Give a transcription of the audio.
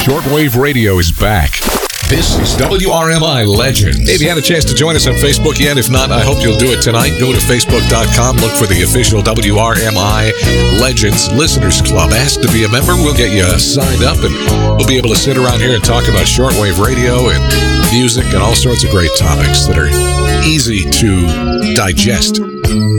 Shortwave radio is back. This is WRMI Legends. Hey, if you had a chance to join us on Facebook yet, if not, I hope you'll do it tonight. Go to Facebook.com, look for the official WRMI Legends Listeners Club. Ask to be a member. We'll get you signed up, and we'll be able to sit around here and talk about shortwave radio and music and all sorts of great topics that are easy to digest.